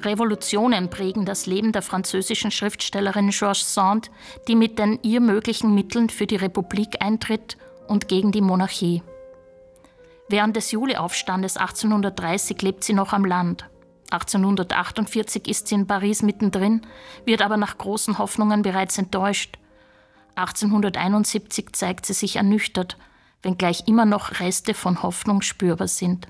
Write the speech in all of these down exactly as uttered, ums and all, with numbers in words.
Revolutionen prägen das Leben der französischen Schriftstellerin Georges Sand, die mit den ihr möglichen Mitteln für die Republik eintritt und gegen die Monarchie. Während des Juliaufstandes achtzehnhundertdreißig lebt sie noch am Land. achtzehnhundertachtundvierzig ist sie in Paris mittendrin, wird aber nach großen Hoffnungen bereits enttäuscht. achtzehnhunderteinundsiebzig zeigt sie sich ernüchtert, wenngleich immer noch Reste von Hoffnung spürbar sind.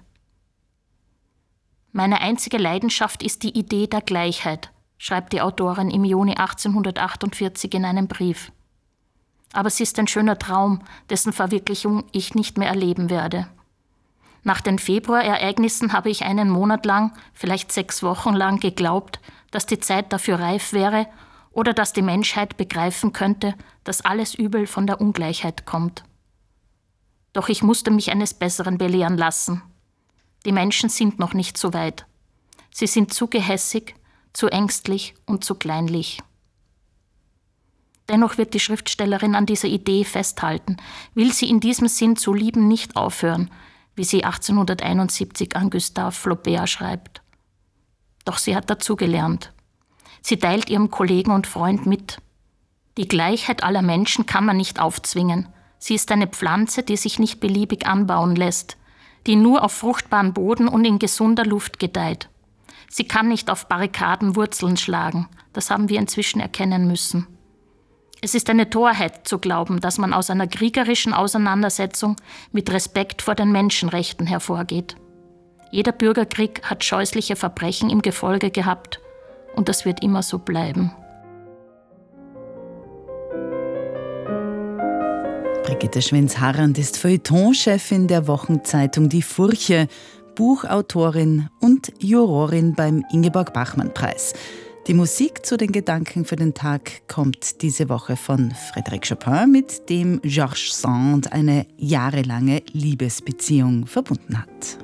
Meine einzige Leidenschaft ist die Idee der Gleichheit, schreibt die Autorin im Juni achtzehnhundertachtundvierzig in einem Brief. Aber sie ist ein schöner Traum, dessen Verwirklichung ich nicht mehr erleben werde. Nach den Februarereignissen habe ich einen Monat lang, vielleicht sechs Wochen lang geglaubt, dass die Zeit dafür reif wäre oder dass die Menschheit begreifen könnte, dass alles Übel von der Ungleichheit kommt. Doch ich musste mich eines Besseren belehren lassen. Die Menschen sind noch nicht so weit. Sie sind zu gehässig, zu ängstlich und zu kleinlich. Dennoch wird die Schriftstellerin an dieser Idee festhalten, will sie in diesem Sinn zu lieben nicht aufhören, wie sie achtzehnhunderteinundsiebzig an Gustave Flaubert schreibt. Doch sie hat dazugelernt. Sie teilt ihrem Kollegen und Freund mit: Die Gleichheit aller Menschen kann man nicht aufzwingen. Sie ist eine Pflanze, die sich nicht beliebig anbauen lässt, die nur auf fruchtbaren Boden und in gesunder Luft gedeiht. Sie kann nicht auf Barrikaden Wurzeln schlagen. Das haben wir inzwischen erkennen müssen. Es ist eine Torheit zu glauben, dass man aus einer kriegerischen Auseinandersetzung mit Respekt vor den Menschenrechten hervorgeht. Jeder Bürgerkrieg hat scheußliche Verbrechen im Gefolge gehabt und das wird immer so bleiben. Brigitte Schwenz-Harrand ist Feuilletonchefin der Wochenzeitung Die Furche, Buchautorin und Jurorin beim Ingeborg-Bachmann-Preis. Die Musik zu den Gedanken für den Tag kommt diese Woche von Frédéric Chopin, mit dem Georges Sand eine jahrelange Liebesbeziehung verbunden hat.